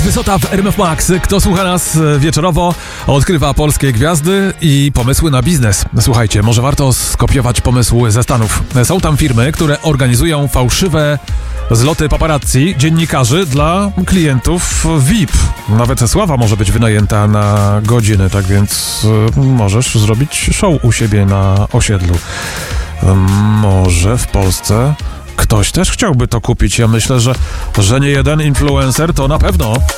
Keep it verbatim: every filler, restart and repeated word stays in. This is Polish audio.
Wysota w R M F Max. Kto słucha nas wieczorowo, odkrywa polskie gwiazdy i pomysły na biznes. Słuchajcie, może warto skopiować pomysły ze Stanów. Są tam firmy, które organizują fałszywe zloty paparazzi, dziennikarzy dla klientów V I P. Nawet sława może być wynajęta na godziny, tak więc y, możesz zrobić show u siebie na osiedlu. Y, może w Polsce ktoś też chciałby to kupić. Ja myślę, że, że nie jeden influencer to na pewno.